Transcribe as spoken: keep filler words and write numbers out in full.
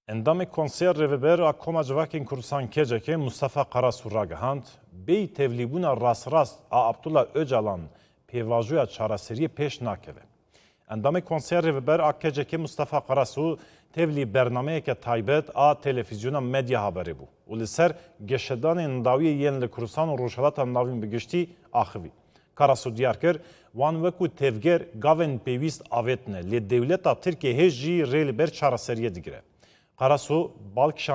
Endamê konser rêvebera Koma Civakên Kurdisan Kecekê Mustafa Qarasu ragihand, bêyî tevlîbûna rastrast a Abdullah Öcalan pêvajoya çareseriyê pêş nakeve. Endamê konser rêveber a Kecekê Mustafa Qarasu tevlî bernameyeke taybet a televizyona medya haberê bû û li ser geşedanên ndawiyê yên li Kurdistan û Rojhilata Navîn bi giştî axivî. Qarasu diyar kir, wan wekû tevger gavên pêwîst avêtine lê dewleta Tirkiye hêj jî rê li ber çareseriyê digire. Qarasu balkişan